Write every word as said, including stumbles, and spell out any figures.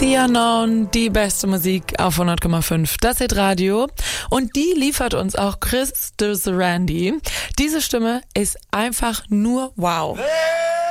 The Unknown, die beste Musik auf hundert Komma fünf. Das Hit Radio. Und die liefert uns auch Chris Randy. Diese Stimme ist einfach nur wow. Hey!